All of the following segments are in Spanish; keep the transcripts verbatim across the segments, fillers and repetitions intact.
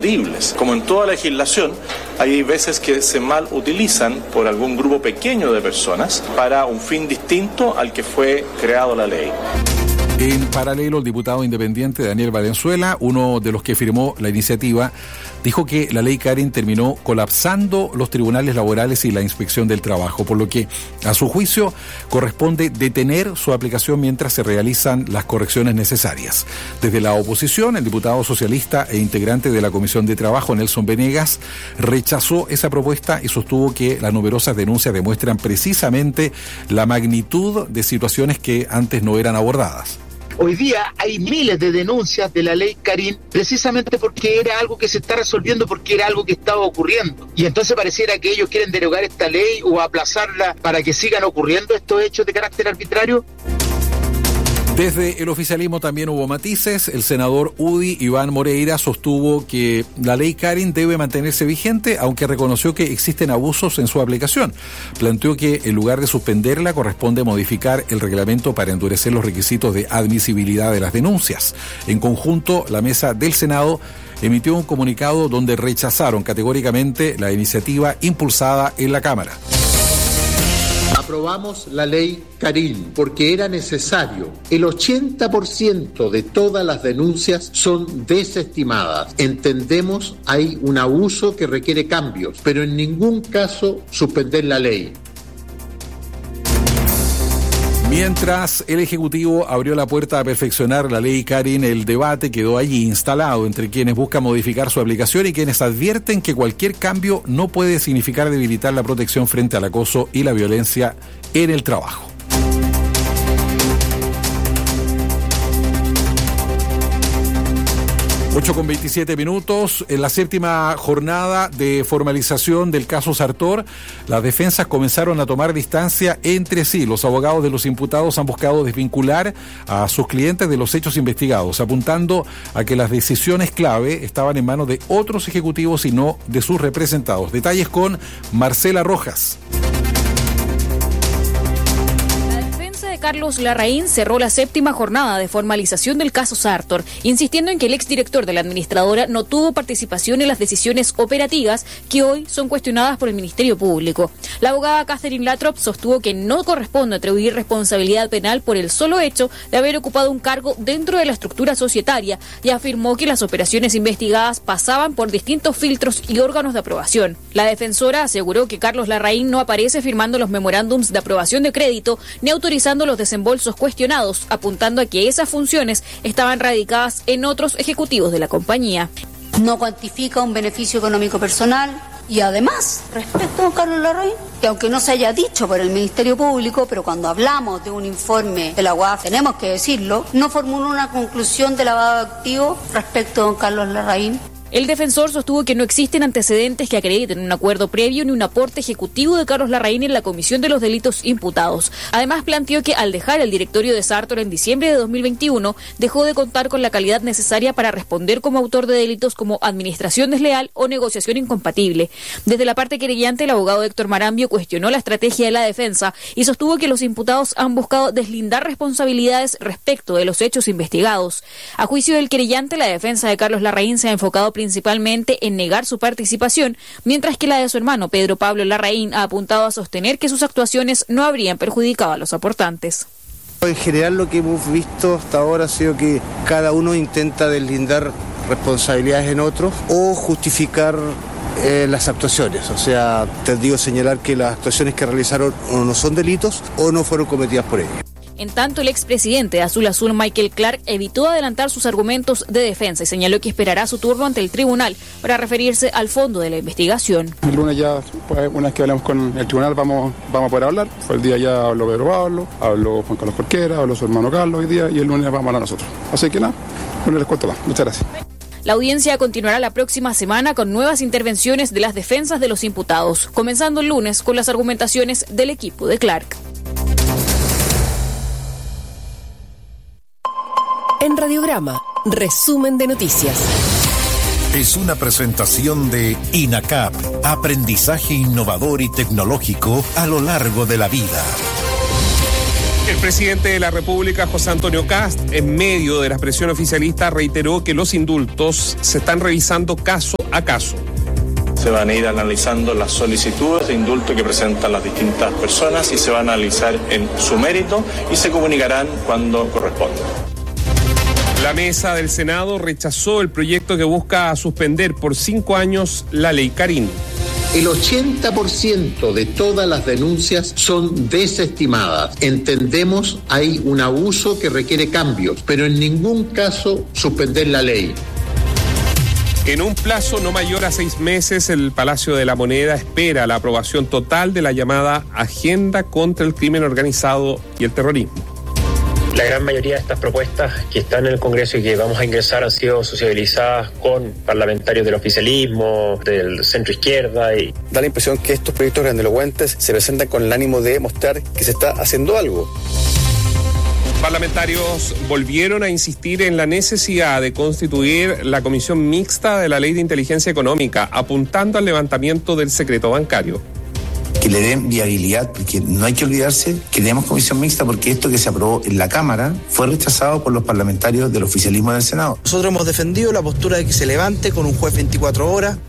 inservibles. Como en toda legislación, hay veces que se mal utilizan por algún grupo pequeño de personas para un fin distinto al que fue creado la ley. En paralelo, el diputado independiente Daniel Valenzuela, uno de los que firmó la iniciativa, dijo que la ley Karen terminó colapsando los tribunales laborales y la inspección del trabajo, por lo que, a su juicio, corresponde detener su aplicación mientras se realizan las correcciones necesarias. Desde la oposición, el diputado socialista e integrante de la Comisión de Trabajo, Nelson Venegas, rechazó esa propuesta y sostuvo que las numerosas denuncias demuestran precisamente la magnitud de situaciones que antes no eran abordadas. Hoy día hay miles de denuncias de la ley Karim precisamente porque era algo que se está resolviendo, porque era algo que estaba ocurriendo. Y entonces pareciera que ellos quieren derogar esta ley o aplazarla para que sigan ocurriendo estos hechos de carácter arbitrario. Desde el oficialismo también hubo matices. El senador U D I, Iván Moreira, sostuvo que la ley Karen debe mantenerse vigente, aunque reconoció que existen abusos en su aplicación. Planteó que en lugar de suspenderla corresponde modificar el reglamento para endurecer los requisitos de admisibilidad de las denuncias. En conjunto, la mesa del Senado emitió un comunicado donde rechazaron categóricamente la iniciativa impulsada en la Cámara. Aprobamos la ley Karim porque era necesario. El ochenta por ciento de todas las denuncias son desestimadas. Entendemos hay un abuso que requiere cambios, pero en ningún caso suspender la ley. Mientras el Ejecutivo abrió la puerta a perfeccionar la ley Karen, el debate quedó allí instalado entre quienes buscan modificar su aplicación y quienes advierten que cualquier cambio no puede significar debilitar la protección frente al acoso y la violencia en el trabajo. ocho con veintisiete minutos, en la séptima jornada de formalización del caso Sartor, las defensas comenzaron a tomar distancia entre sí. Los abogados de los imputados han buscado desvincular a sus clientes de los hechos investigados, apuntando a que las decisiones clave estaban en manos de otros ejecutivos y no de sus representados. Detalles con Marcela Rojas. Carlos Larraín cerró la séptima jornada de formalización del caso Sartor, insistiendo en que el exdirector de la administradora no tuvo participación en las decisiones operativas que hoy son cuestionadas por el Ministerio Público. La abogada Catherine Latrop sostuvo que no corresponde atribuir responsabilidad penal por el solo hecho de haber ocupado un cargo dentro de la estructura societaria y afirmó que las operaciones investigadas pasaban por distintos filtros y órganos de aprobación. La defensora aseguró que Carlos Larraín no aparece firmando los memorándums de aprobación de crédito ni autorizando los desembolsos cuestionados, apuntando a que esas funciones estaban radicadas en otros ejecutivos de la compañía. No cuantifica un beneficio económico personal y además, respecto a don Carlos Larraín, que aunque no se haya dicho por el Ministerio Público, pero cuando hablamos de un informe de la U A F tenemos que decirlo, no formuló una conclusión de lavado de activos respecto a don Carlos Larraín. El defensor sostuvo que no existen antecedentes que acrediten un acuerdo previo ni un aporte ejecutivo de Carlos Larraín en la comisión de los delitos imputados. Además, planteó que al dejar el directorio de Sartor en diciembre de dos mil veintiuno, dejó de contar con la calidad necesaria para responder como autor de delitos como administración desleal o negociación incompatible. Desde la parte querellante, el abogado Héctor Marambio cuestionó la estrategia de la defensa y sostuvo que los imputados han buscado deslindar responsabilidades respecto de los hechos investigados. A juicio del querellante, la defensa de Carlos Larraín se ha enfocado principalmente en negar su participación, mientras que la de su hermano Pedro Pablo Larraín ha apuntado a sostener que sus actuaciones no habrían perjudicado a los aportantes. En general lo que hemos visto hasta ahora ha sido que cada uno intenta deslindar responsabilidades en otros o justificar eh, las actuaciones. O sea, tendido a señalar que las actuaciones que realizaron o no son delitos o no fueron cometidas por ellos. En tanto, el expresidente de Azul Azul, Michael Clark, evitó adelantar sus argumentos de defensa y señaló que esperará su turno ante el tribunal para referirse al fondo de la investigación. El lunes ya, pues, una vez que hablemos con el tribunal, vamos, vamos a poder hablar. Fue el día ya habló Pedro Pablo, habló Juan Carlos Jorquera, habló su hermano Carlos hoy día y el lunes vamos a hablar nosotros. Así que nada, no les cuento más. Muchas gracias. La audiencia continuará la próxima semana con nuevas intervenciones de las defensas de los imputados, comenzando el lunes con las argumentaciones del equipo de Clark. En Radiograma, resumen de noticias. Es una presentación de INACAP, aprendizaje innovador y tecnológico a lo largo de la vida. El presidente de la República, José Antonio Kast, en medio de la presión oficialista, reiteró que los indultos se están revisando caso a caso. Se van a ir analizando las solicitudes de indulto que presentan las distintas personas y se van a analizar en su mérito y se comunicarán cuando corresponda. La mesa del Senado rechazó el proyecto que busca suspender por cinco años la ley Carín. El ochenta por ciento de todas las denuncias son desestimadas. Entendemos hay un abuso que requiere cambios, pero en ningún caso suspender la ley. En un plazo no mayor a seis meses, el Palacio de la Moneda espera la aprobación total de la llamada Agenda contra el Crimen Organizado y el Terrorismo. La gran mayoría de estas propuestas que están en el Congreso y que vamos a ingresar han sido sociabilizadas con parlamentarios del oficialismo, del centro izquierda. Y da la impresión que estos proyectos grandilocuentes se presentan con el ánimo de mostrar que se está haciendo algo. Parlamentarios volvieron a insistir en la necesidad de constituir la Comisión Mixta de la Ley de Inteligencia Económica, apuntando al levantamiento del secreto bancario. Que le den viabilidad, porque no hay que olvidarse que tenemos comisión mixta porque esto que se aprobó en la Cámara fue rechazado por los parlamentarios del oficialismo del Senado. Nosotros hemos defendido la postura de que se levante con un juez veinticuatro horas.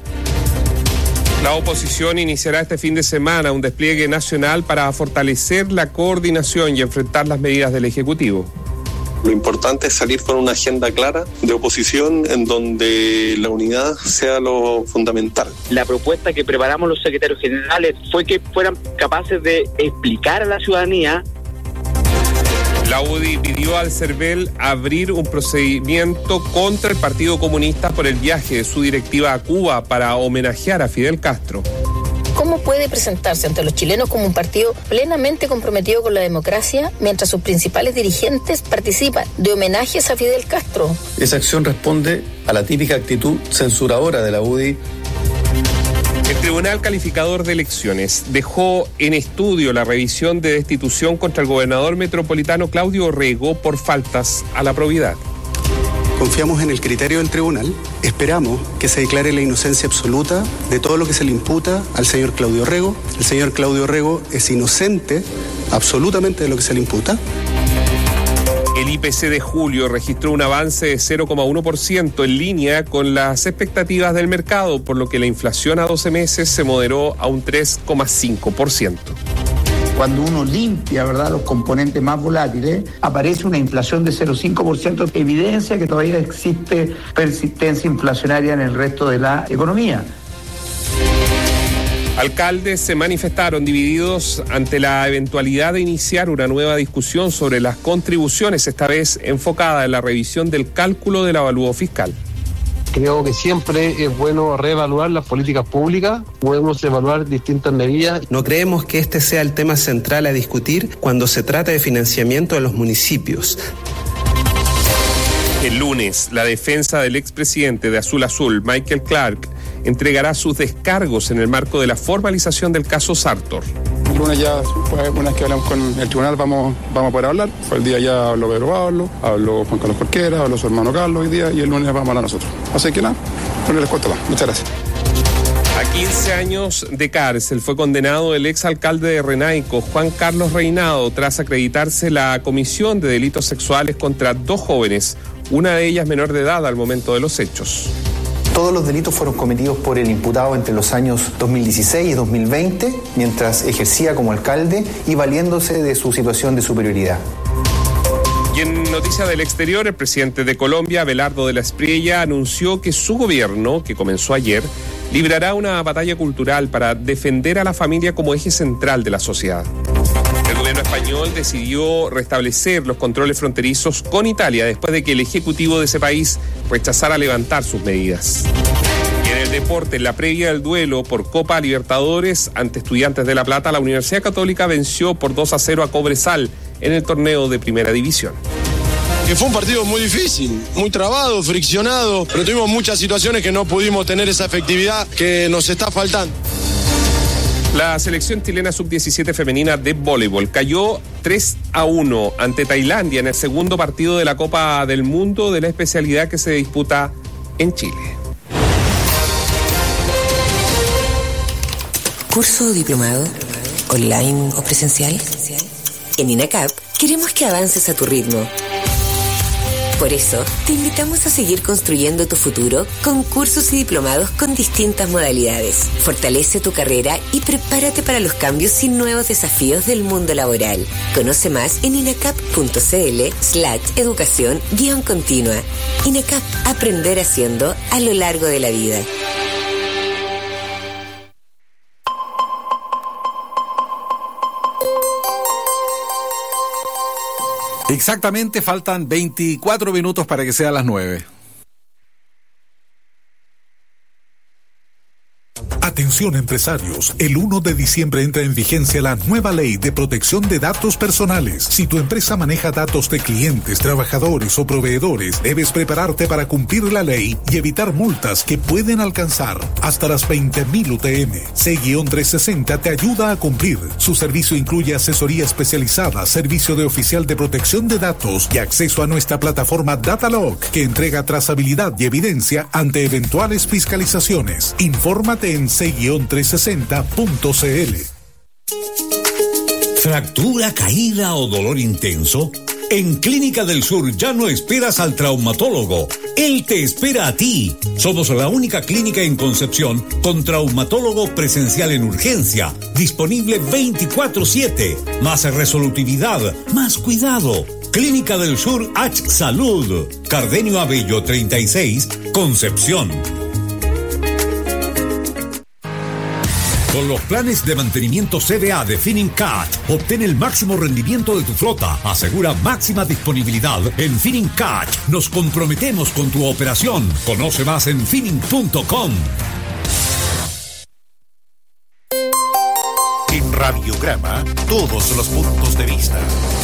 La oposición iniciará este fin de semana un despliegue nacional para fortalecer la coordinación y enfrentar las medidas del Ejecutivo. Lo importante es salir con una agenda clara de oposición en donde la unidad sea lo fundamental. La propuesta que preparamos los secretarios generales fue que fueran capaces de explicar a la ciudadanía. La U D I pidió al CERVEL abrir un procedimiento contra el Partido Comunista por el viaje de su directiva a Cuba para homenajear a Fidel Castro. ¿Cómo puede presentarse ante los chilenos como un partido plenamente comprometido con la democracia mientras sus principales dirigentes participan de homenajes a Fidel Castro? Esa acción responde a la típica actitud censuradora de la U D I. El Tribunal Calificador de Elecciones dejó en estudio la revisión de destitución contra el gobernador metropolitano Claudio Orrego por faltas a la probidad. Confiamos en el criterio del tribunal, esperamos que se declare la inocencia absoluta de todo lo que se le imputa al señor Claudio Orrego. El señor Claudio Orrego es inocente absolutamente de lo que se le imputa. El I P C de julio registró un avance de cero coma uno por ciento en línea con las expectativas del mercado, por lo que la inflación a doce meses se moderó a un tres coma cinco por ciento. Cuando uno limpia, ¿verdad?, los componentes más volátiles, aparece una inflación de cero coma cinco por ciento, evidencia que todavía existe persistencia inflacionaria en el resto de la economía. Alcaldes se manifestaron divididos ante la eventualidad de iniciar una nueva discusión sobre las contribuciones, esta vez enfocada en la revisión del cálculo del avalúo fiscal. Creo que siempre es bueno reevaluar las políticas públicas, podemos evaluar distintas medidas. No creemos que este sea el tema central a discutir cuando se trata de financiamiento de los municipios. El lunes, la defensa del expresidente de Azul Azul, Michael Clark, entregará sus descargos en el marco de la formalización del caso Sartor. El lunes ya, pues, una vez que hablamos con el tribunal, vamos, vamos a poder hablar. Fue el día ya habló Pedro Pablo, habló Juan Carlos Jorquera, habló su hermano Carlos hoy día y el lunes vamos a hablar nosotros. Así que nada, no les cuento más. Muchas gracias. A quince años de cárcel fue condenado el exalcalde de Renaico, Juan Carlos Reinado, tras acreditarse la comisión de delitos sexuales contra dos jóvenes, una de ellas menor de edad al momento de los hechos. Todos los delitos fueron cometidos por el imputado entre los años dos mil dieciséis y dos mil veinte, mientras ejercía como alcalde y valiéndose de su situación de superioridad. Y en noticias del exterior, el presidente de Colombia, Abelardo de la Espriella, anunció que su gobierno, que comenzó ayer, librará una batalla cultural para defender a la familia como eje central de la sociedad. El gobierno español decidió restablecer los controles fronterizos con Italia después de que el ejecutivo de ese país rechazara levantar sus medidas. Y en el deporte, en la previa del duelo por Copa Libertadores ante Estudiantes de La Plata, la Universidad Católica venció por dos a cero a Cobresal en el torneo de Primera División. Que fue un partido muy difícil, muy trabado, friccionado, pero tuvimos muchas situaciones que no pudimos tener esa efectividad que nos está faltando. La selección chilena sub diecisiete femenina de voleibol cayó tres a uno ante Tailandia en el segundo partido de la Copa del Mundo de la especialidad que se disputa en Chile. ¿Curso o diplomado? ¿Online o presencial? En INACAP queremos que avances a tu ritmo. Por eso, te invitamos a seguir construyendo tu futuro con cursos y diplomados con distintas modalidades. Fortalece tu carrera y prepárate para los cambios y nuevos desafíos del mundo laboral. Conoce más en inacap.cl slash educación guión continua. INACAP, aprender haciendo a lo largo de la vida. Exactamente, faltan veinticuatro minutos para que sean las nueve. Atención empresarios, el uno de diciembre entra en vigencia la nueva ley de protección de datos personales. Si tu empresa maneja datos de clientes, trabajadores o proveedores, debes prepararte para cumplir la ley y evitar multas que pueden alcanzar hasta las veinte mil U T M. C trescientos sesenta te ayuda a cumplir. Su servicio incluye asesoría especializada, servicio de oficial de protección de datos y acceso a nuestra plataforma Datalog, que entrega trazabilidad y evidencia ante eventuales fiscalizaciones. Infórmate en C trescientos sesenta punto c l. ¿Fractura, caída o dolor intenso? En Clínica del Sur ya no esperas al traumatólogo. Él te espera a ti. Somos la única clínica en Concepción con traumatólogo presencial en urgencia, disponible veinticuatro siete. Más resolutividad, más cuidado. Clínica del Sur H Salud. Cardenio Abello treinta y seis, Concepción. Con los planes de mantenimiento C V A de Finincat, obtén el máximo rendimiento de tu flota. Asegura máxima disponibilidad en Finincat. Nos comprometemos con tu operación. Conoce más en fining punto com. En Radiograma, todos los puntos de vista.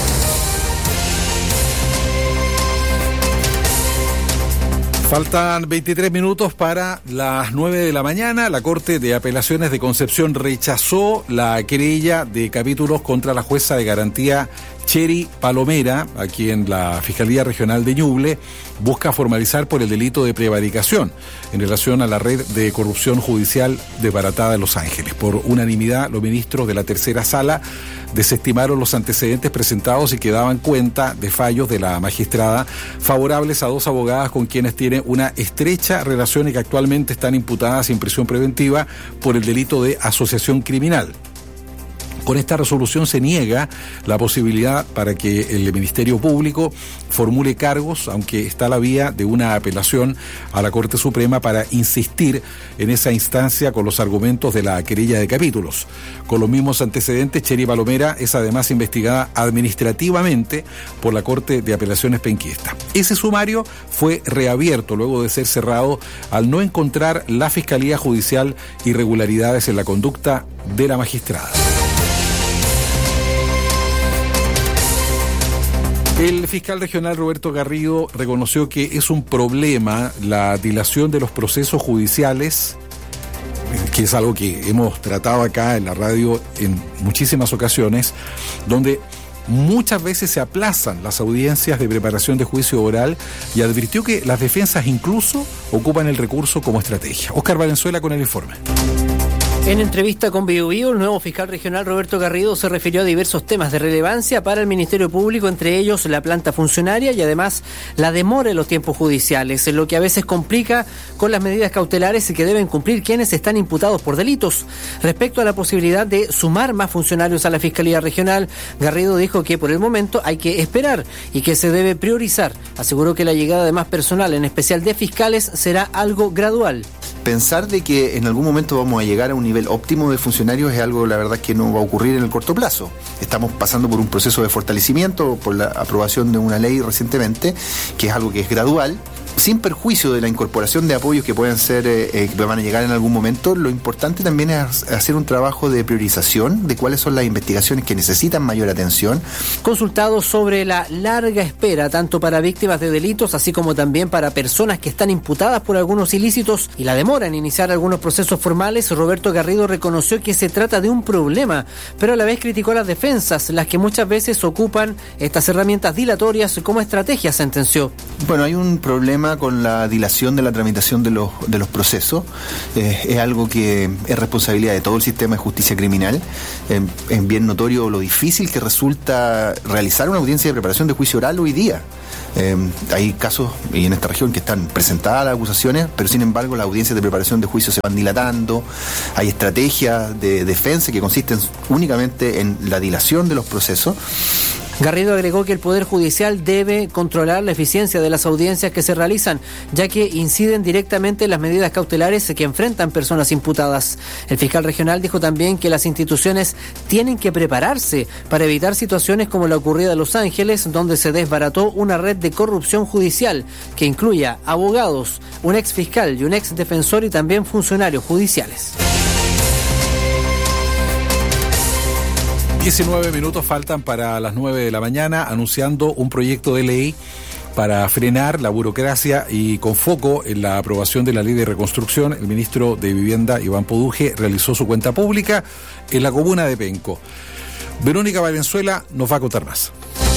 Faltan veintitrés minutos para las nueve de la mañana. La Corte de Apelaciones de Concepción rechazó la querella de capítulos contra la jueza de garantía Cheri Palomera, a quien la Fiscalía Regional de Ñuble busca formalizar por el delito de prevaricación en relación a la red de corrupción judicial desbaratada de Los Ángeles. Por unanimidad, los ministros de la tercera sala desestimaron los antecedentes presentados y que daban cuenta de fallos de la magistrada favorables a dos abogadas con quienes tiene una estrecha relación y que actualmente están imputadas en prisión preventiva por el delito de asociación criminal. Con esta resolución se niega la posibilidad para que el Ministerio Público formule cargos, aunque está la vía de una apelación a la Corte Suprema para insistir en esa instancia con los argumentos de la querella de capítulos. Con los mismos antecedentes, Cheri Palomera es además investigada administrativamente por la Corte de Apelaciones Penquista. Ese sumario fue reabierto luego de ser cerrado al no encontrar la Fiscalía Judicial irregularidades en la conducta de la magistrada. El fiscal regional Roberto Garrido reconoció que es un problema la dilación de los procesos judiciales, que es algo que hemos tratado acá en la radio en muchísimas ocasiones, donde muchas veces se aplazan las audiencias de preparación de juicio oral, y advirtió que las defensas incluso ocupan el recurso como estrategia. Óscar Valenzuela con el informe. En entrevista con Bio Bio, el nuevo fiscal regional Roberto Garrido se refirió a diversos temas de relevancia para el Ministerio Público, entre ellos la planta funcionaria y además la demora en los tiempos judiciales, lo que a veces complica con las medidas cautelares que deben cumplir quienes están imputados por delitos. Respecto a la posibilidad de sumar más funcionarios a la Fiscalía Regional, Garrido dijo que por el momento hay que esperar y que se debe priorizar. Aseguró que la llegada de más personal, en especial de fiscales, será algo gradual. Pensar de que en algún momento vamos a llegar a un nivel óptimo de funcionarios es algo, la verdad, que no va a ocurrir en el corto plazo. Estamos pasando por un proceso de fortalecimiento, por la aprobación de una ley recientemente, que es algo que es gradual, sin perjuicio de la incorporación de apoyos que puedan ser, eh, que van a llegar en algún momento. Lo importante también es hacer un trabajo de priorización de cuáles son las investigaciones que necesitan mayor atención. Consultado sobre la larga espera, tanto para víctimas de delitos, así como también para personas que están imputadas por algunos ilícitos, y la demora en iniciar algunos procesos formales, Roberto Garrido reconoció que se trata de un problema, pero a la vez criticó a las defensas, las que muchas veces ocupan estas herramientas dilatorias como estrategia, sentenció. Bueno, hay un problema problema con la dilación de la tramitación de los, de los procesos. Eh, es algo que es responsabilidad de todo el sistema de justicia criminal. Eh, es bien notorio lo difícil que resulta realizar una audiencia de preparación de juicio oral hoy día. Eh, hay casos y en esta región que están presentadas las acusaciones, pero sin embargo las audiencias de preparación de juicio se van dilatando. Hay estrategias de defensa que consisten únicamente en la dilación de los procesos. Garrido agregó que el Poder Judicial debe controlar la eficiencia de las audiencias que se realizan, ya que inciden directamente en las medidas cautelares que enfrentan personas imputadas. El fiscal regional dijo también que las instituciones tienen que prepararse para evitar situaciones como la ocurrida en Los Ángeles, donde se desbarató una red de corrupción judicial que incluya abogados, un ex fiscal y un ex defensor y también funcionarios judiciales. diecinueve minutos faltan para las nueve de la mañana, anunciando un proyecto de ley para frenar la burocracia y con foco en la aprobación de la ley de reconstrucción. El ministro de Vivienda, Iván Poduje, realizó su cuenta pública en la comuna de Penco. Verónica Valenzuela nos va a contar más.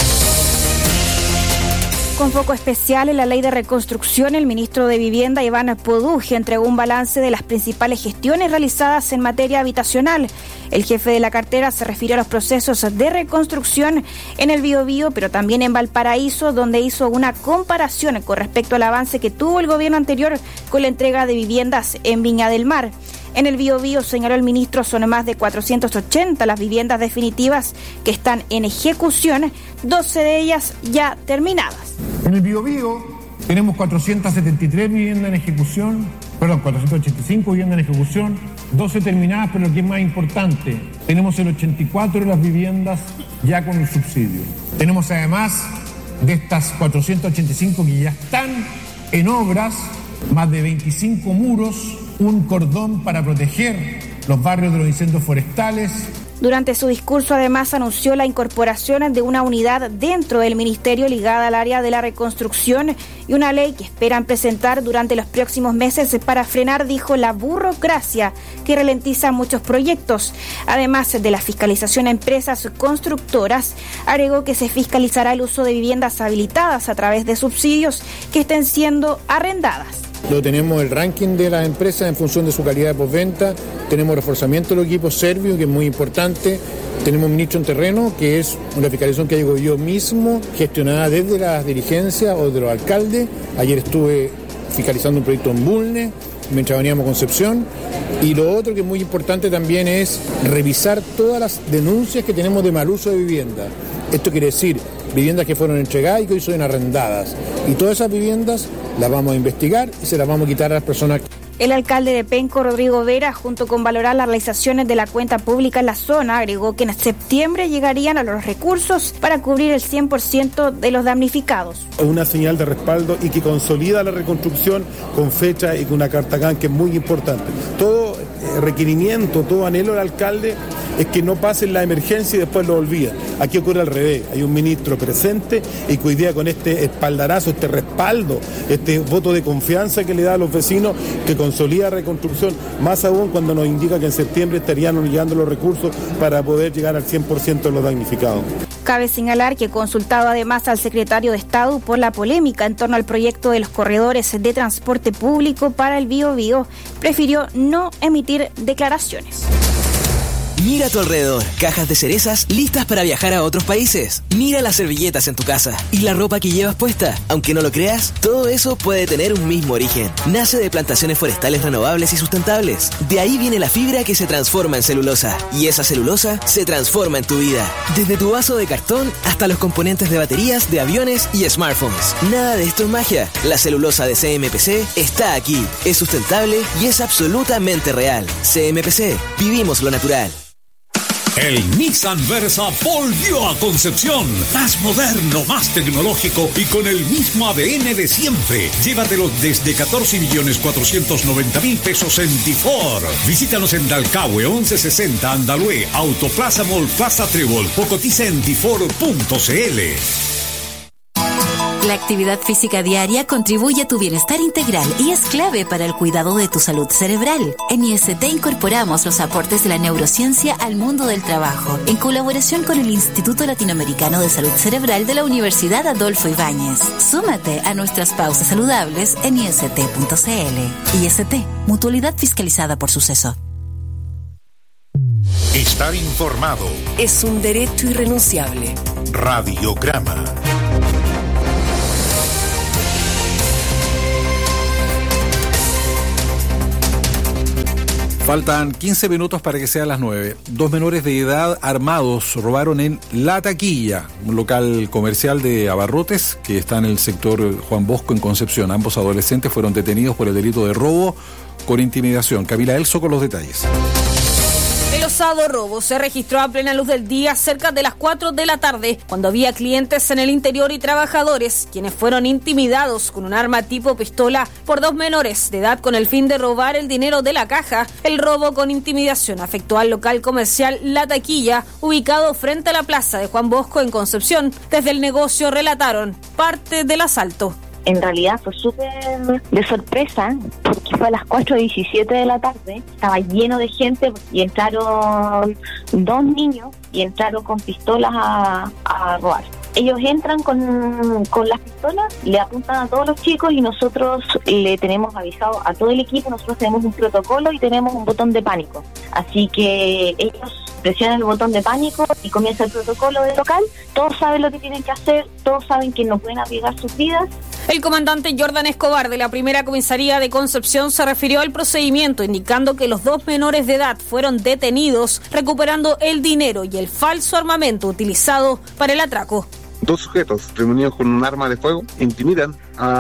Con foco especial en la ley de reconstrucción, el ministro de Vivienda, Iván Poduje, entregó un balance de las principales gestiones realizadas en materia habitacional. El jefe de la cartera se refirió a los procesos de reconstrucción en el Biobío, pero también en Valparaíso, donde hizo una comparación con respecto al avance que tuvo el gobierno anterior con la entrega de viviendas en Viña del Mar. En el Biobío, señaló el ministro, son más de cuatrocientas ochenta las viviendas definitivas que están en ejecución, doce de ellas ya terminadas. En el Biobío tenemos cuatrocientas setenta y tres viviendas en ejecución, perdón, cuatrocientas ochenta y cinco viviendas en ejecución, doce terminadas, pero lo que es más importante, tenemos el ochenta y cuatro de las viviendas ya con el subsidio. Tenemos además de estas cuatrocientas ochenta y cinco que ya están en obras, más de veinticinco muros, un cordón para proteger los barrios de los incendios forestales. Durante su discurso, además, anunció la incorporación de una unidad dentro del ministerio ligada al área de la reconstrucción y una ley que esperan presentar durante los próximos meses para frenar, dijo, la burocracia que ralentiza muchos proyectos. Además de la fiscalización a empresas constructoras, agregó que se fiscalizará el uso de viviendas habilitadas a través de subsidios que estén siendo arrendadas. Lo tenemos el ranking de las empresas en función de su calidad de postventa, tenemos reforzamiento de los equipos serbios, que es muy importante, tenemos un ministro en terreno, que es una fiscalización que digo yo mismo, gestionada desde las dirigencias o de los alcaldes. Ayer estuve fiscalizando un proyecto en Bulnes, mientras veníamos a Concepción, y lo otro que es muy importante también es revisar todas las denuncias que tenemos de mal uso de vivienda. Esto quiere decir viviendas que fueron entregadas y que hoy son arrendadas. Y todas esas viviendas las vamos a investigar y se las vamos a quitar a las personas. El alcalde de Penco, Rodrigo Vera, junto con valorar las realizaciones de la cuenta pública en la zona, agregó que en septiembre llegarían a los recursos para cubrir el cien por ciento de los damnificados. Una señal de respaldo y que consolida la reconstrucción con fecha y con una carta G A N que es muy importante. Todo requerimiento, todo anhelo del alcalde es que no pasen la emergencia y después lo olvida. Aquí ocurre al revés, hay un ministro presente y que hoy día con este espaldarazo, este respaldo, este voto de confianza que le da a los vecinos, que consolida la reconstrucción, más aún cuando nos indica que en septiembre estarían llegando los recursos para poder llegar al cien por ciento de los damnificados. Cabe señalar que consultado además al secretario de Estado por la polémica en torno al proyecto de los corredores de transporte público para el Biobío, prefirió no emitir declaraciones. Mira a tu alrededor, cajas de cerezas listas para viajar a otros países. Mira las servilletas en tu casa y la ropa que llevas puesta. Aunque no lo creas, todo eso puede tener un mismo origen. Nace de plantaciones forestales renovables y sustentables. De ahí viene la fibra que se transforma en celulosa. Y esa celulosa se transforma en tu vida. Desde tu vaso de cartón hasta los componentes de baterías, de aviones y smartphones. Nada de esto es magia. La celulosa de C M P C está aquí. Es sustentable y es absolutamente real. C M P C. Vivimos lo natural. El Nissan Versa volvió a Concepción. Más moderno, más tecnológico y con el mismo A D N de siempre. Llévatelo desde catorce millones cuatrocientos noventa mil pesos en Tifor. Visítanos en Dalcahue once sesenta Andalue, Autoplaza Mall Plaza Trébol o cotiza en tifor punto c l. La actividad física diaria contribuye a tu bienestar integral y es clave para el cuidado de tu salud cerebral. En I S T incorporamos los aportes de la neurociencia al mundo del trabajo, en colaboración con el Instituto Latinoamericano de Salud Cerebral de la Universidad Adolfo Ibáñez. Súmate a nuestras pausas saludables en i s t punto c l. I S T, mutualidad fiscalizada por Suceso. Estar informado es un derecho irrenunciable. Radiograma. Faltan quince minutos para que sean las nueve. Dos menores de edad armados robaron en La Taquilla, un local comercial de abarrotes que está en el sector Juan Bosco en Concepción. Ambos adolescentes fueron detenidos por el delito de robo con intimidación. Camila Elso con los detalles. El osado robo se registró a plena luz del día cerca de las cuatro de la tarde, cuando había clientes en el interior y trabajadores, quienes fueron intimidados con un arma tipo pistola por dos menores de edad con el fin de robar el dinero de la caja. El robo con intimidación afectó al local comercial La Taquilla, ubicado frente a la plaza de Juan Bosco en Concepción. Desde el negocio relataron parte del asalto. En realidad fue súper de sorpresa, porque fue a las cuatro diecisiete de la tarde, estaba lleno de gente y entraron dos niños y entraron con pistolas a, a robar. Ellos entran con, con las pistolas, le apuntan a todos los chicos y nosotros le tenemos avisado a todo el equipo, nosotros tenemos un protocolo y tenemos un botón de pánico. Así que ellos presionan el botón de pánico y comienza el protocolo del local. Todos saben lo que tienen que hacer, todos saben que no pueden arriesgar sus vidas. El comandante Jordan Escobar de la primera comisaría de Concepción se refirió al procedimiento, indicando que los dos menores de edad fueron detenidos, recuperando el dinero y el falso armamento utilizado para el atraco. Dos sujetos reunidos con un arma de fuego intimidan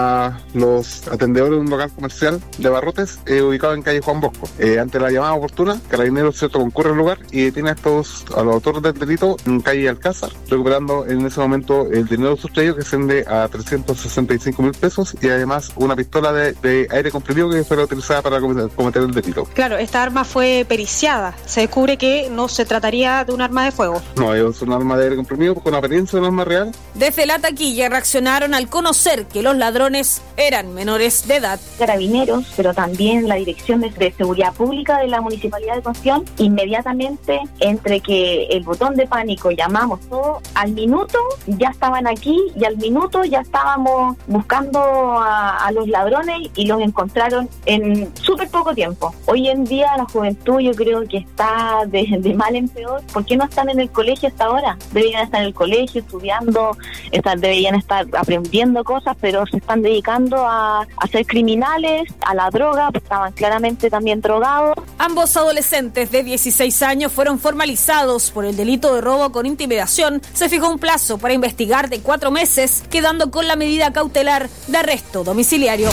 a los atendedores de un local comercial de abarrotes eh, ubicado en calle Juan Bosco. Eh, ante la llamada oportuna, Carabineros cierto concurre al lugar y detiene a estos a los autores del delito en calle Alcázar, recuperando en ese momento el dinero sustraído que asciende a trescientos sesenta y cinco mil pesos y además una pistola de, de aire comprimido que fue utilizada para cometer el delito. Claro, esta arma fue periciada. Se descubre que no se trataría de un arma de fuego. No, es un arma de aire comprimido con apariencia de un arma real. Desde La Taquilla reaccionaron al conocer que los ladrones eran menores de edad. Carabineros, pero también la Dirección de, de Seguridad Pública de la Municipalidad de Concepción, inmediatamente entre que el botón de pánico llamamos todo, al minuto ya estaban aquí y al minuto ya estábamos buscando a, a los ladrones y los encontraron en súper poco tiempo. Hoy en día la juventud yo creo que está de, de mal en peor. ¿Por qué no están en el colegio hasta ahora? Deberían estar en el colegio estudiando, estar, deberían estar aprendiendo cosas, pero se están dedicando a, a ser criminales, a la droga, pues estaban claramente también drogados. Ambos adolescentes de dieciséis años fueron formalizados por el delito de robo con intimidación. Se fijó un plazo para investigar de cuatro meses, quedando con la medida cautelar de arresto domiciliario.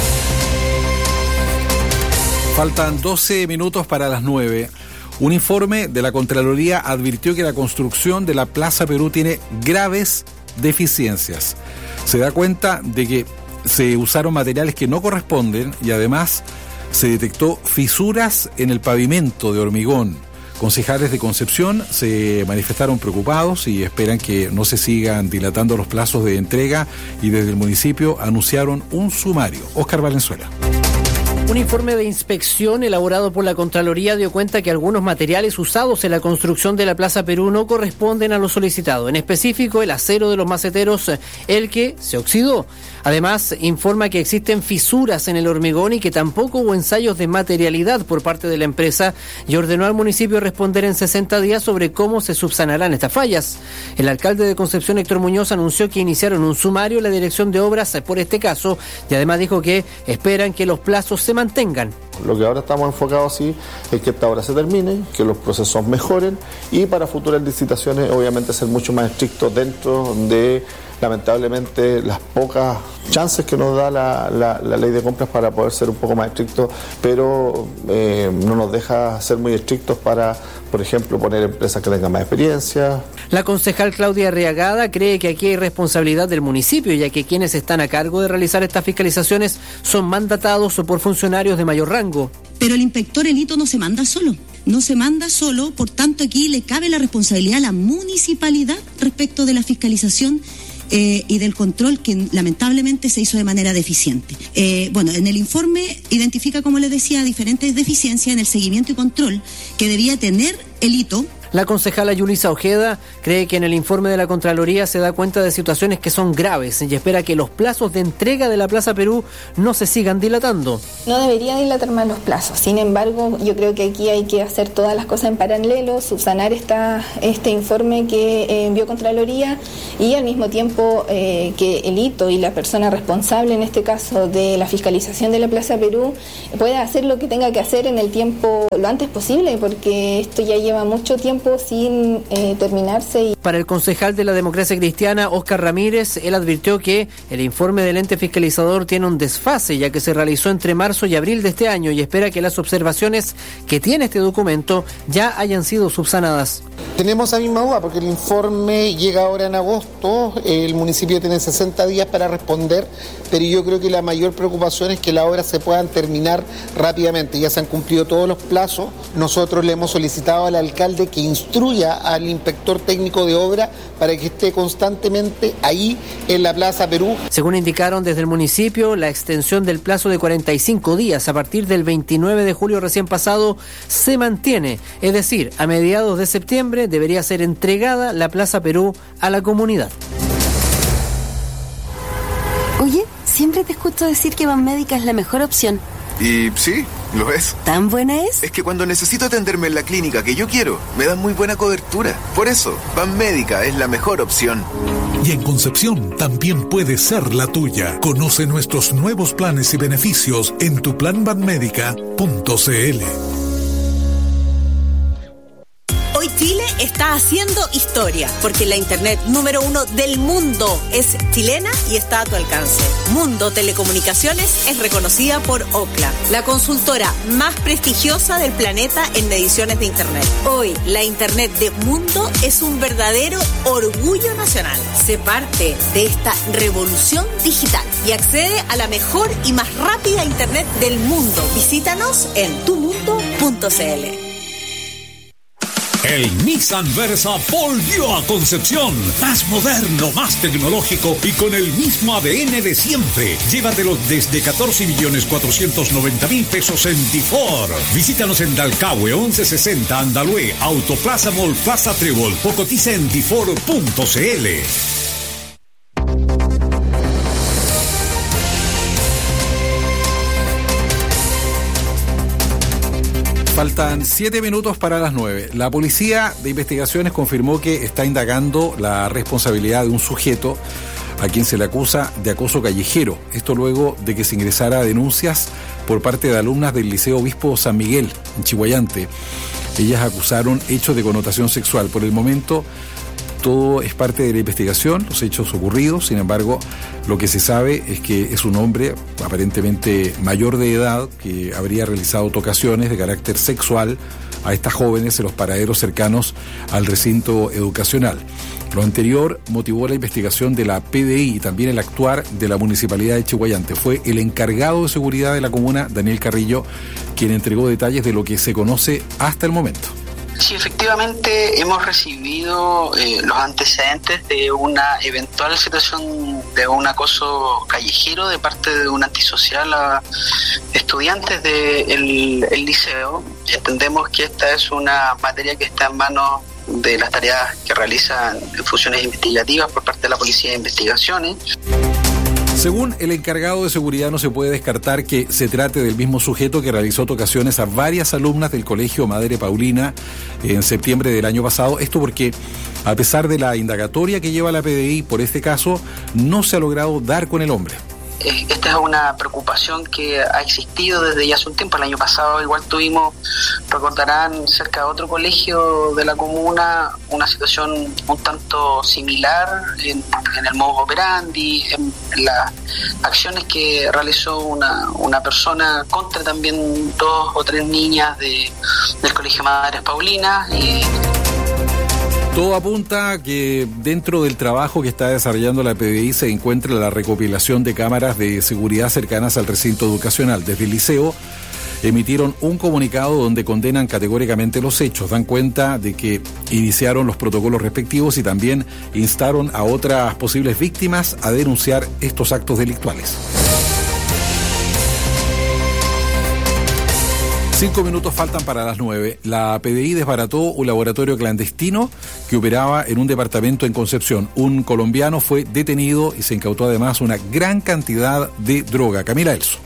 Faltan doce minutos para las nueve. Un informe de la Contraloría advirtió que la construcción de la Plaza Perú tiene graves deficiencias. Se da cuenta de que se usaron materiales que no corresponden y además se detectó fisuras en el pavimento de hormigón. Concejales de Concepción se manifestaron preocupados y esperan que no se sigan dilatando los plazos de entrega y desde el municipio anunciaron un sumario. Óscar Valenzuela. Un informe de inspección elaborado por la Contraloría dio cuenta que algunos materiales usados en la construcción de la Plaza Perú no corresponden a lo solicitado. En específico, el acero de los maceteros, el que se oxidó. Además, informa que existen fisuras en el hormigón y que tampoco hubo ensayos de materialidad por parte de la empresa y ordenó al municipio responder en sesenta días sobre cómo se subsanarán estas fallas. El alcalde de Concepción, Héctor Muñoz, anunció que iniciaron un sumario en la dirección de obras por este caso y además dijo que esperan que los plazos se mantengan. Lo que ahora estamos enfocados sí es que esta obra se termine, que los procesos mejoren y para futuras licitaciones obviamente ser mucho más estrictos dentro de, lamentablemente, las pocas chances que nos da la, la, la ley de compras para poder ser un poco más estrictos, pero eh, no nos deja ser muy estrictos para, por ejemplo, poner empresas que tengan más experiencia. La concejal Claudia Arriagada cree que aquí hay responsabilidad del municipio, ya que quienes están a cargo de realizar estas fiscalizaciones son mandatados o por funcionarios de mayor rango. Pero el inspector Elito no se manda solo. No se manda solo, por tanto aquí le cabe la responsabilidad a la municipalidad respecto de la fiscalización eh, y del control que lamentablemente se hizo de manera deficiente. Eh, bueno, en el informe identifica, como les decía, diferentes deficiencias en el seguimiento y control que debía tener el hito. La concejala Yulisa Ojeda cree que en el informe de la Contraloría se da cuenta de situaciones que son graves y espera que los plazos de entrega de la Plaza Perú no se sigan dilatando. No debería dilatar más los plazos. Sin embargo, yo creo que aquí hay que hacer todas las cosas en paralelo, subsanar esta, este informe que envió Contraloría y al mismo tiempo eh, que el hito y la persona responsable, en este caso de la fiscalización de la Plaza Perú, pueda hacer lo que tenga que hacer en el tiempo lo antes posible, porque esto ya lleva mucho tiempo sin eh, terminarse. Y... Para el concejal de la Democracia Cristiana, Óscar Ramírez, él advirtió que el informe del ente fiscalizador tiene un desfase, ya que se realizó entre marzo y abril de este año, y espera que las observaciones que tiene este documento ya hayan sido subsanadas. Tenemos esa misma duda porque el informe llega ahora en agosto, el municipio tiene sesenta días para responder, pero yo creo que la mayor preocupación es que las obras se puedan terminar rápidamente. Ya se han cumplido todos los plazos. Nosotros le hemos solicitado al alcalde que instruya al inspector técnico de obra para que esté constantemente ahí en la Plaza Perú. Según indicaron desde el municipio, la extensión del plazo de cuarenta y cinco días a partir del veintinueve de julio recién pasado se mantiene, es decir, a mediados de septiembre debería ser entregada la Plaza Perú a la comunidad. Oye, siempre te escucho decir que Banmédica es la mejor opción. Y sí, lo es. ¿Tan buena es? Es que cuando necesito atenderme en la clínica que yo quiero, me dan muy buena cobertura. Por eso, Banmédica es la mejor opción. Y en Concepción también puede ser la tuya. Conoce nuestros nuevos planes y beneficios en tu plan banmédica punto c l. Hoy Chile está haciendo historia, porque la internet número uno del mundo es chilena y está a tu alcance. Mundo Telecomunicaciones es reconocida por Ookla, la consultora más prestigiosa del planeta en mediciones de internet. Hoy, la internet de Mundo es un verdadero orgullo nacional. Sé parte de esta revolución digital y accede a la mejor y más rápida internet del mundo. Visítanos en tu mundo punto c l. El Nissan Versa volvió a Concepción. Más moderno, más tecnológico y con el mismo A D N de siempre. Llévatelo desde catorce millones cuatrocientos noventa mil pesos en Tifor. Visítanos en Dalcahue once sesenta Andalue, Autoplaza Mall Plaza Trébol o cotiza en tifor punto c l. Faltan siete minutos para las nueve. La Policía de Investigaciones confirmó que está indagando la responsabilidad de un sujeto a quien se le acusa de acoso callejero. Esto luego de que se ingresara denuncias por parte de alumnas del Liceo Obispo San Miguel, en Chihuayante. Ellas acusaron hechos de connotación sexual. Por el momento, todo es parte de la investigación, los hechos ocurridos. Sin embargo, lo que se sabe es que es un hombre aparentemente mayor de edad que habría realizado tocaciones de carácter sexual a estas jóvenes en los paraderos cercanos al recinto educacional. Lo anterior motivó la investigación de la P D I y también el actuar de la Municipalidad de Chihuayante. Fue el encargado de seguridad de la comuna, Daniel Carrillo, quien entregó detalles de lo que se conoce hasta el momento. Sí, efectivamente hemos recibido eh, los antecedentes de una eventual situación de un acoso callejero de parte de un antisocial a estudiantes del de el liceo. Entendemos que esta es una materia que está en manos de las tareas que realizan funciones investigativas por parte de la Policía de Investigaciones. Según el encargado de seguridad, no se puede descartar que se trate del mismo sujeto que realizó tocaciones a varias alumnas del Colegio Madre Paulina en septiembre del año pasado. Esto porque, a pesar de la indagatoria que lleva la P D I por este caso, no se ha logrado dar con el hombre. Esta es una preocupación que ha existido desde ya hace un tiempo. El año pasado igual tuvimos, recordarán, cerca de otro colegio de la comuna, una situación un tanto similar en, en el modus operandi, en, en las acciones que realizó una, una persona contra también dos o tres niñas de, del Colegio Madres Paulinas. Y todo apunta a que dentro del trabajo que está desarrollando la P D I se encuentra la recopilación de cámaras de seguridad cercanas al recinto educacional. Desde el liceo emitieron un comunicado donde condenan categóricamente los hechos, dan cuenta de que iniciaron los protocolos respectivos y también instaron a otras posibles víctimas a denunciar estos actos delictuales. Cinco minutos faltan para las nueve. La P D I desbarató un laboratorio clandestino que operaba en un departamento en Concepción. Un colombiano fue detenido y se incautó además una gran cantidad de droga. Camila Elso.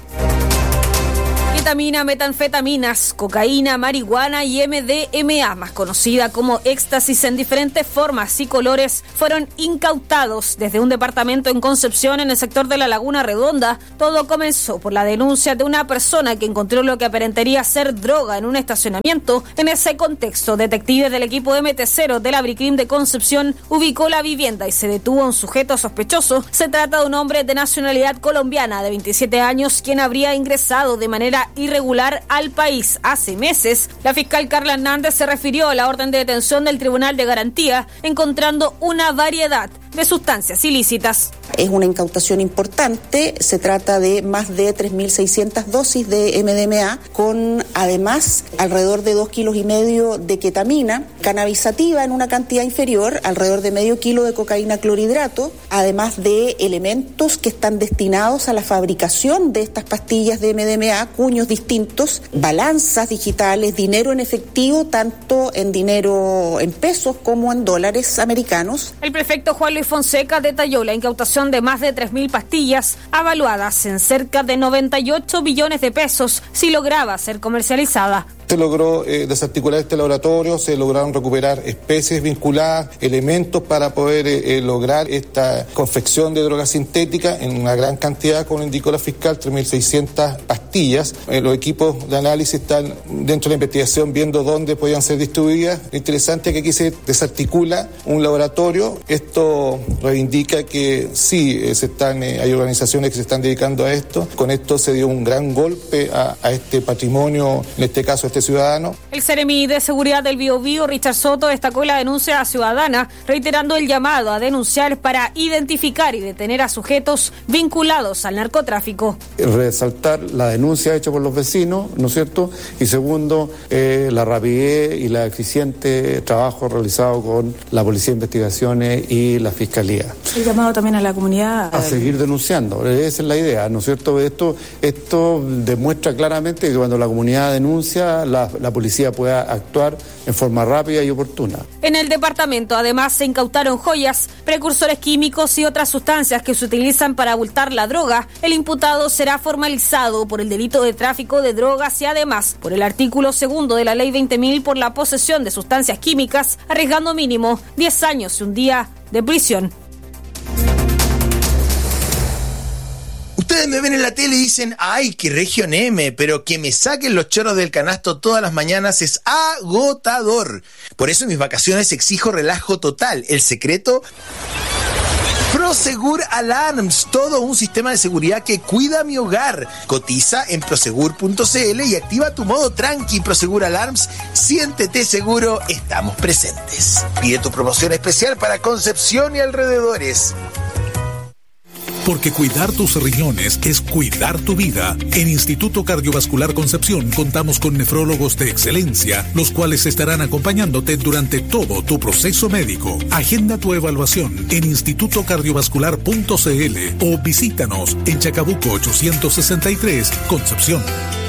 Ketamina, metanfetaminas, cocaína, marihuana y M D M A, más conocida como éxtasis en diferentes formas y colores, fueron incautados desde un departamento en Concepción en el sector de la Laguna Redonda. Todo comenzó por la denuncia de una persona que encontró lo que aparentaría ser droga en un estacionamiento. En ese contexto, detectives del equipo M T cero de la Bricrim de Concepción ubicó la vivienda y se detuvo a un sujeto sospechoso. Se trata de un hombre de nacionalidad colombiana de veintisiete años, quien habría ingresado de manera irregular al país hace meses. La fiscal Carla Hernández se refirió a la orden de detención del Tribunal de Garantía, encontrando una variedad de sustancias ilícitas. Es una incautación importante, se trata de más de tres mil seiscientas dosis de M D M A, con además alrededor de dos kilos y medio de ketamina, cannabis sativa en una cantidad inferior, alrededor de medio kilo de cocaína clorhidrato, además de elementos que están destinados a la fabricación de estas pastillas de M D M A, cuños distintos, balanzas digitales, dinero en efectivo, tanto en dinero en pesos como en dólares americanos. El prefecto Juan Luis Fonseca detalló la incautación de más de tres mil pastillas, avaluadas en cerca de noventa y ocho billones de pesos, si lograba ser comercializada. Se logró eh, desarticular este laboratorio, se lograron recuperar especies vinculadas, elementos para poder eh, eh, lograr esta confección de drogas sintéticas en una gran cantidad, como indicó la fiscal, tres mil seiscientas pastillas. Eh, los equipos de análisis están dentro de la investigación viendo dónde podían ser distribuidas. Lo interesante es que aquí se desarticula un laboratorio. Esto reivindica que sí, eh, se están, eh, hay organizaciones que se están dedicando a esto. Con esto se dio un gran golpe a, a este patrimonio, en este caso este ciudadano. El Seremi de Seguridad del Biobío, Richard Soto, destacó la denuncia ciudadana, reiterando el llamado a denunciar para identificar y detener a sujetos vinculados al narcotráfico. Resaltar la denuncia hecha por los vecinos, ¿no es cierto? Y segundo, eh, la rapidez y la eficiente trabajo realizado con la Policía de Investigaciones y la Fiscalía. El llamado también a la comunidad a seguir denunciando, esa es la idea, ¿no es cierto? Esto, esto demuestra claramente que cuando la comunidad denuncia, La, la policía pueda actuar en forma rápida y oportuna. En el departamento, además, se incautaron joyas, precursores químicos y otras sustancias que se utilizan para abultar la droga. El imputado será formalizado por el delito de tráfico de drogas y además por el artículo segundo de la ley veinte mil por la posesión de sustancias químicas, arriesgando mínimo diez años y un día de prisión. Ustedes me ven en la tele y dicen, ay, qué región M, pero que me saquen los chorros del canasto todas las mañanas es agotador. Por eso en mis vacaciones exijo relajo total. El secreto, Prosegur Alarms, todo un sistema de seguridad que cuida mi hogar. Cotiza en prosegur punto c l y activa tu modo tranqui. Prosegur Alarms, siéntete seguro, estamos presentes. Pide tu promoción especial para Concepción y alrededores. Porque cuidar tus riñones es cuidar tu vida. En Instituto Cardiovascular Concepción contamos con nefrólogos de excelencia, los cuales estarán acompañándote durante todo tu proceso médico. Agenda tu evaluación en instituto cardiovascular punto c l o visítanos en Chacabuco ochocientos sesenta y tres, Concepción.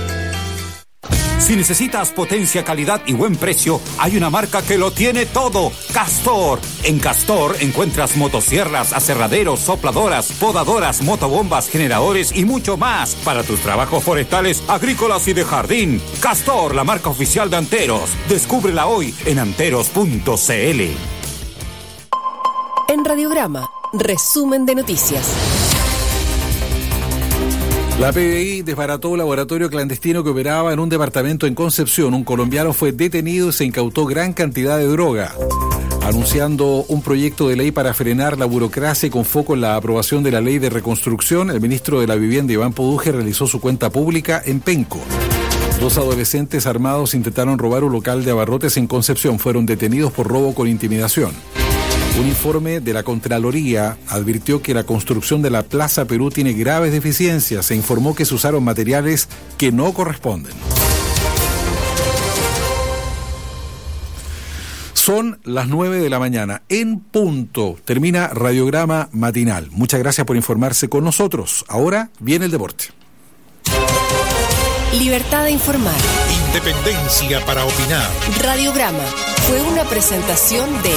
Si necesitas potencia, calidad y buen precio, hay una marca que lo tiene todo. Castor. En Castor encuentras motosierras, aserraderos, sopladoras, podadoras, motobombas, generadores y mucho más para tus trabajos forestales, agrícolas y de jardín. Castor, la marca oficial de Anteros. Descúbrela hoy en anteros punto c l. En Radiograma, resumen de noticias. La P D I desbarató un laboratorio clandestino que operaba en un departamento en Concepción. Un colombiano fue detenido y se incautó gran cantidad de droga. Anunciando un proyecto de ley para frenar la burocracia y con foco en la aprobación de la ley de reconstrucción, el ministro de la Vivienda, Iván Poduje, realizó su cuenta pública en Penco. Dos adolescentes armados intentaron robar un local de abarrotes en Concepción. Fueron detenidos por robo con intimidación. Un informe de la Contraloría advirtió que la construcción de la Plaza Perú tiene graves deficiencias. Se informó que se usaron materiales que no corresponden. Son las nueve de la mañana, en punto. Termina Radiograma Matinal. Muchas gracias por informarse con nosotros. Ahora viene el deporte. Libertad de informar. Independencia para opinar. Radiograma fue una presentación de...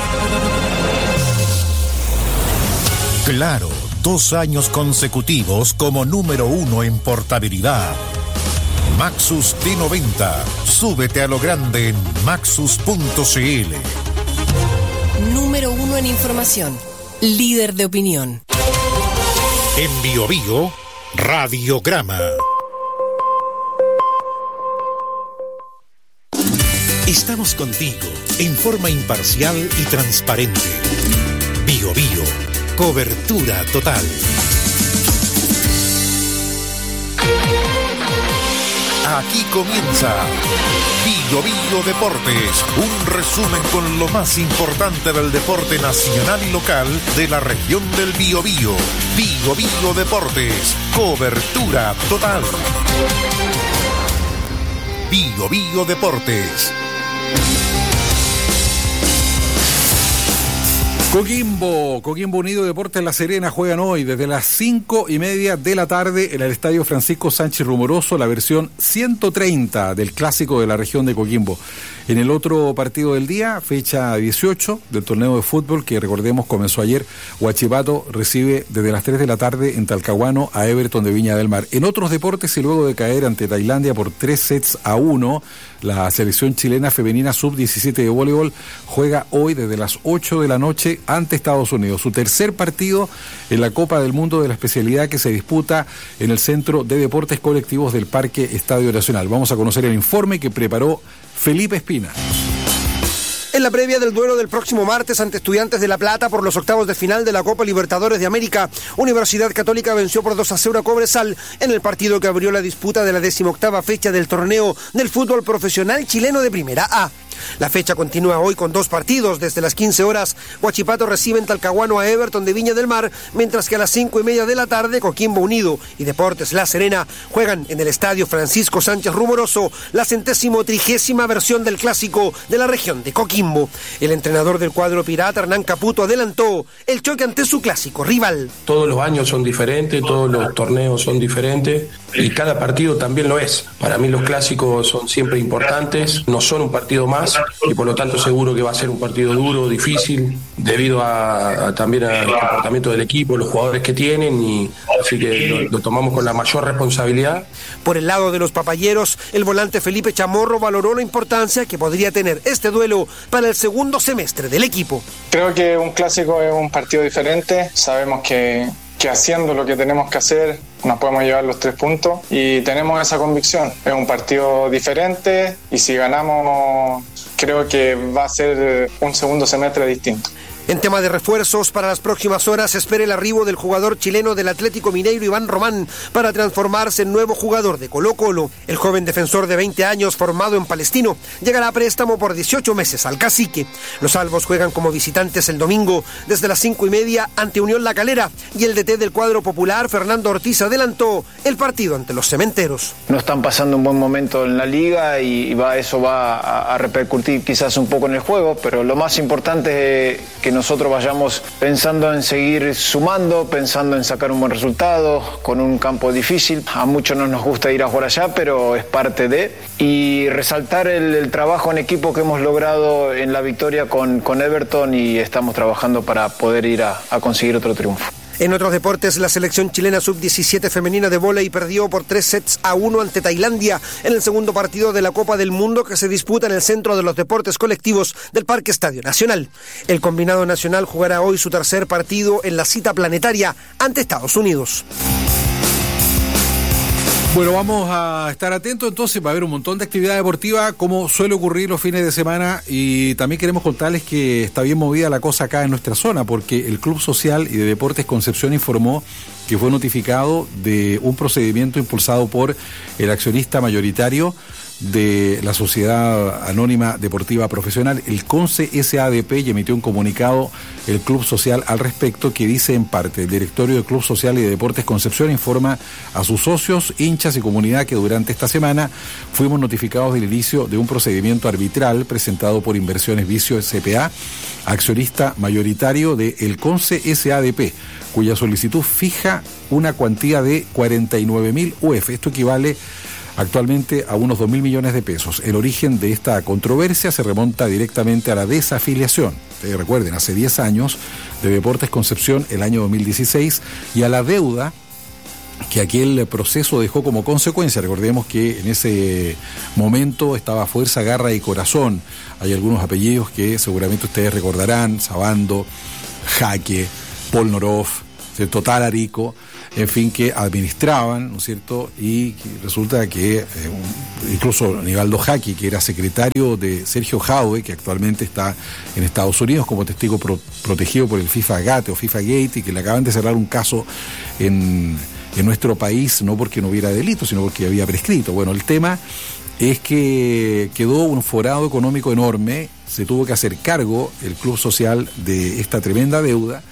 Claro, dos años consecutivos como número uno en portabilidad. Maxus T noventa. Súbete a lo grande en maxus punto c l. Número uno en información. Líder de opinión. En Bio Bio, Radiograma. Estamos contigo en forma imparcial y transparente. Bio Bio, cobertura total. Aquí comienza Bio Bio Deportes, un resumen con lo más importante del deporte nacional y local de la región del Biobío. Bio Bio Deportes, cobertura total. Bio Bio Deportes. Coquimbo, Coquimbo Unido Deportes La Serena juegan hoy desde las cinco y media de la tarde en el Estadio Francisco Sánchez Rumoroso, la versión ciento treinta del clásico de la región de Coquimbo. En el otro partido del día, fecha dieciocho del torneo de fútbol que recordemos comenzó ayer, Huachipato recibe desde las tres de la tarde en Talcahuano a Everton de Viña del Mar. En otros deportes y luego de caer ante Tailandia por tres sets a uno, la selección chilena femenina sub diecisiete de voleibol juega hoy desde las ocho de la noche ante Estados Unidos. Su tercer partido en la Copa del Mundo de la especialidad que se disputa en el Centro de Deportes Colectivos del Parque Estadio Nacional. Vamos a conocer el informe que preparó Felipe Espina. En la previa del duelo del próximo martes ante Estudiantes de La Plata por los octavos de final de la Copa Libertadores de América, Universidad Católica venció por dos a cero a Cobresal en el partido que abrió la disputa de la decimoctava fecha del torneo del fútbol profesional chileno de Primera A. La fecha continúa hoy con dos partidos. Desde las quince horas, Huachipato recibe en Talcahuano a Everton de Viña del Mar, mientras que a las cinco y media de la tarde, Coquimbo Unido y Deportes La Serena juegan en el Estadio Francisco Sánchez Rumoroso la centésimo trigésima versión del clásico de la región de Coquimbo. El entrenador del cuadro pirata, Hernán Caputo, adelantó el choque ante su clásico rival. Todos los años son diferentes, todos los torneos son diferentes y cada partido también lo es. Para mí los clásicos son siempre importantes, no son un partido más y por lo tanto seguro que va a ser un partido duro, difícil, debido a, a también al comportamiento del equipo, los jugadores que tienen, y así que lo, lo tomamos con la mayor responsabilidad. Por el lado de los papayeros, el volante Felipe Chamorro valoró la importancia que podría tener este duelo para el segundo semestre del equipo. Creo que un clásico es un partido diferente, sabemos que que haciendo lo que tenemos que hacer nos podemos llevar los tres puntos y tenemos esa convicción. Es un partido diferente y si ganamos creo que va a ser un segundo semestre distinto. En tema de refuerzos, para las próximas horas se espera el arribo del jugador chileno del Atlético Mineiro, Iván Román, para transformarse en nuevo jugador de Colo-Colo. El joven defensor de veinte años, formado en Palestino, llegará a préstamo por dieciocho meses al Cacique. Los albos juegan como visitantes el domingo desde las cinco y media ante Unión La Calera, y el D T del cuadro popular, Fernando Ortiz, adelantó el partido ante los Cementeros. No están pasando un buen momento en la liga y va, eso va a, a repercutir quizás un poco en el juego, pero lo más importante es que nosotros vayamos pensando en seguir sumando, pensando en sacar un buen resultado, con un campo difícil. A muchos no nos gusta ir a jugar allá, pero es parte de. Y resaltar el, el trabajo en equipo que hemos logrado en la victoria con, con Everton, y estamos trabajando para poder ir a, a conseguir otro triunfo. En otros deportes, la selección chilena sub diecisiete femenina de vóley perdió por tres sets a uno ante Tailandia en el segundo partido de la Copa del Mundo que se disputa en el Centro de los Deportes Colectivos del Parque Estadio Nacional. El combinado nacional jugará hoy su tercer partido en la cita planetaria ante Estados Unidos. Bueno, vamos a estar atentos entonces, va a haber un montón de actividad deportiva como suele ocurrir los fines de semana, y también queremos contarles que está bien movida la cosa acá en nuestra zona, porque el Club Social y de Deportes Concepción informó que fue notificado de un procedimiento impulsado por el accionista mayoritario de la Sociedad Anónima Deportiva Profesional, el CONCE S A D P, y emitió un comunicado el Club Social al respecto que dice en parte: el directorio del Club Social y de Deportes Concepción informa a sus socios, hinchas y comunidad que durante esta semana fuimos notificados del inicio de un procedimiento arbitral presentado por Inversiones Vicio S P A, accionista mayoritario de el CONCE S A D P, cuya solicitud fija una cuantía de cuarenta y nueve mil U F. Esto equivale actualmente a unos dos mil millones de pesos. El origen de esta controversia se remonta directamente a la desafiliación, ustedes recuerden, hace diez años, de Deportes Concepción el año dos mil dieciséis, y a la deuda que aquel proceso dejó como consecuencia. Recordemos que en ese momento estaba Fuerza, Garra y Corazón. Hay algunos apellidos que seguramente ustedes recordarán: Sabando, Jaque, Polnorov, Total Arico, en fin, que administraban, ¿no es cierto? Y resulta que eh, un, incluso Aníbaldo Jaque, que era secretario de Sergio Jaude, que actualmente está en Estados Unidos como testigo pro, protegido por el FIFA Gate o FIFA Gate, y que le acaban de cerrar un caso en, en nuestro país, no porque no hubiera delito, sino porque había prescrito. Bueno, el tema es que quedó un forado económico enorme, se tuvo que hacer cargo el Club Social de esta tremenda deuda,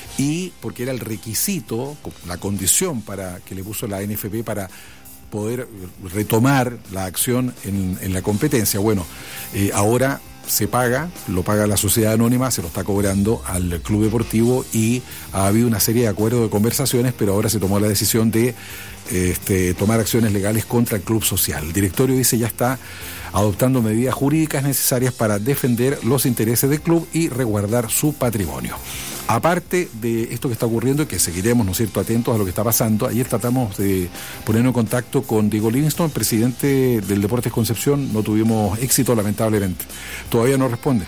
y porque era el requisito, la condición para que le puso la N F P para poder retomar la acción en, en la competencia. Bueno, eh, ahora se paga, lo paga la sociedad anónima, se lo está cobrando al club deportivo, y ha habido una serie de acuerdos, de conversaciones, pero ahora se tomó la decisión de este, tomar acciones legales contra el club social. El directorio dice ya está adoptando medidas jurídicas necesarias para defender los intereses del club y resguardar su patrimonio. Aparte de esto que está ocurriendo y que seguiremos, ¿no es cierto?, atentos a lo que está pasando, ayer tratamos de ponernos en contacto con Diego Livingston, presidente del Deportes Concepción. No tuvimos éxito, lamentablemente. Todavía no responde.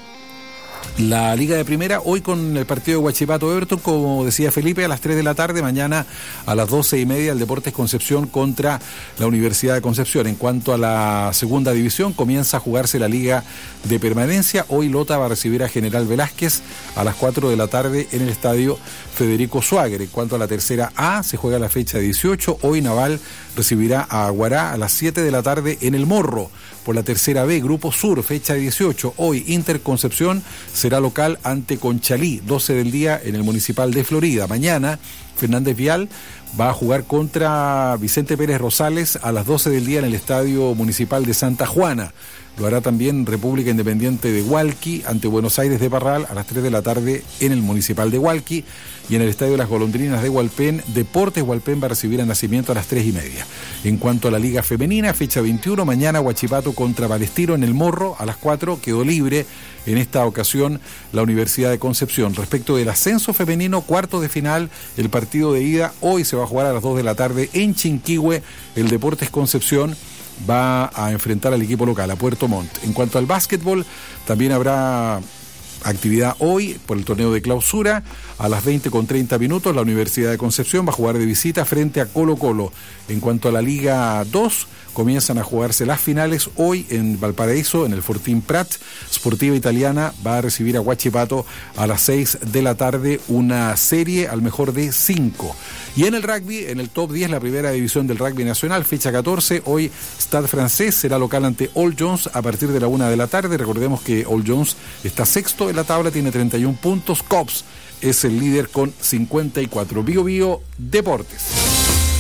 La Liga de Primera, hoy con el partido de Huachipato Everton, como decía Felipe, a las tres de la tarde, mañana a las doce y media el Deportes Concepción contra la Universidad de Concepción. En cuanto a la segunda división, comienza a jugarse la Liga de Permanencia. Hoy Lota va a recibir a General Velázquez a las cuatro de la tarde en el estadio Federico Suáguer. En cuanto a la tercera A, se juega la fecha dieciocho. Hoy Naval recibirá a Aguará a las siete de la tarde en El Morro. Por la tercera B, Grupo Sur, fecha dieciocho. Hoy Inter Concepción será local ante Conchalí, doce del día en el Municipal de Florida. Mañana Fernández Vial va a jugar contra Vicente Pérez Rosales a las doce del día en el Estadio Municipal de Santa Juana. Lo hará también República Independiente de Hualqui ante Buenos Aires de Parral a las tres de la tarde en el Municipal de Hualqui. Y en el Estadio de las Golondrinas de Hualpén, Deportes Hualpén va a recibir a Nacimiento a las tres y media. En cuanto a la Liga Femenina, fecha veintiuno, mañana Huachipato contra Palestino en El Morro a las cuatro. Quedó libre en esta ocasión la Universidad de Concepción. Respecto del ascenso femenino, cuarto de final, el partido de ida hoy se va a jugar a las dos de la tarde en Chinquihue. El Deportes Concepción va a enfrentar al equipo local, a Puerto Montt. En cuanto al básquetbol, también habrá actividad hoy por el torneo de clausura. A las veinte con treinta minutos la Universidad de Concepción va a jugar de visita frente a Colo Colo. En cuanto a la Liga dos, comienzan a jugarse las finales hoy en Valparaíso, en el Fortín Prat. Sportiva Italiana va a recibir a Huachipato a las seis de la tarde, una serie al mejor de cinco. Y en el rugby, en el top diez, la primera división del rugby nacional, fecha catorce, hoy Stade Francés será local ante All Jones a partir de la una de la tarde. Recordemos que All Jones está sexto en la tabla, tiene treinta y un puntos. Cops es el líder con cincuenta y cuatro. Bio Bio Deportes.